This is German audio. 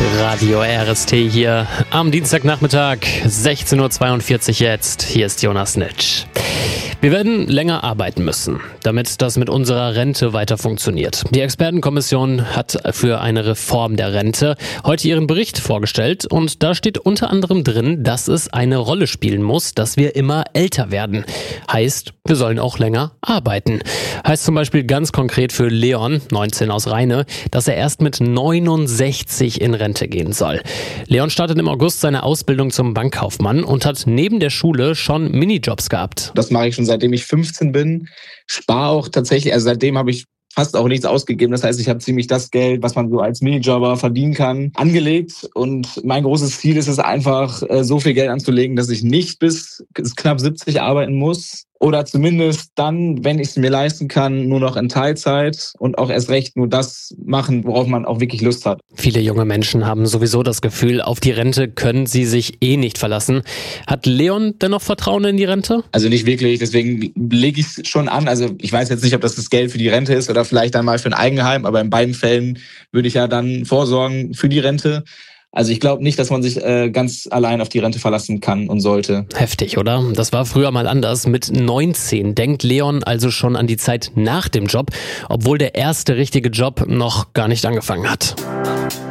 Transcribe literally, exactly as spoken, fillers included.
Radio R S T hier am Dienstagnachmittag, sechzehn Uhr zweiundvierzig jetzt. Hier ist Jonas Nitsch. Wir werden länger arbeiten müssen, damit das mit unserer Rente weiter funktioniert. Die Expertenkommission hat für eine Reform der Rente heute ihren Bericht vorgestellt und da steht unter anderem drin, dass es eine Rolle spielen muss, dass wir immer älter werden. Heißt, wir sollen auch länger arbeiten. Heißt zum Beispiel ganz konkret für Leon, neunzehn aus Rheine, dass er erst mit neunundsechzig in Rente gehen soll. Leon startet im August seine Ausbildung zum Bankkaufmann und hat neben der Schule schon Minijobs gehabt. Das mache ich schon seitdem ich fünfzehn bin. Spare auch tatsächlich, also seitdem habe ich fast auch nichts ausgegeben. Das heißt, ich habe ziemlich das Geld, was man so als Minijobber verdienen kann, angelegt. Und mein großes Ziel ist es einfach, so viel Geld anzulegen, dass ich nicht bis knapp siebzig arbeiten muss. Oder zumindest dann, wenn ich es mir leisten kann, nur noch in Teilzeit und auch erst recht nur das machen, worauf man auch wirklich Lust hat. Viele junge Menschen haben sowieso das Gefühl, auf die Rente können sie sich eh nicht verlassen. Hat Leon dennoch Vertrauen in die Rente? Also nicht wirklich, deswegen lege ich es schon an. Also ich weiß jetzt nicht, ob das das Geld für die Rente ist oder vielleicht dann mal für ein Eigenheim, aber in beiden Fällen würde ich ja dann vorsorgen für die Rente. Also ich glaube nicht, dass man sich äh, ganz allein auf die Rente verlassen kann und sollte. Heftig, oder? Das war früher mal anders. Mit neunzehn denkt Leon also schon an die Zeit nach dem Job, obwohl der erste richtige Job noch gar nicht angefangen hat.